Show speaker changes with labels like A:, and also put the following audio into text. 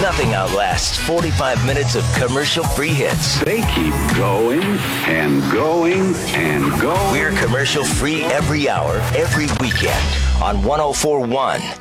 A: Nothing outlasts 45 minutes of commercial-free hits.
B: They keep going and going and going.
A: We're commercial-free every hour, every weekend on 104.1